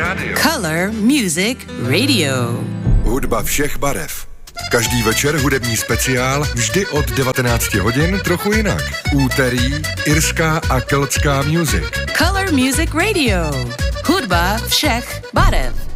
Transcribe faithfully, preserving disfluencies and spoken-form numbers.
Color Music Radio. Hudba všech barev. Každý večer hudební speciál, vždy od devatenácti hodin trochu jinak. Úterý, irská a keltská music. Color Music Radio. Hudba všech barev.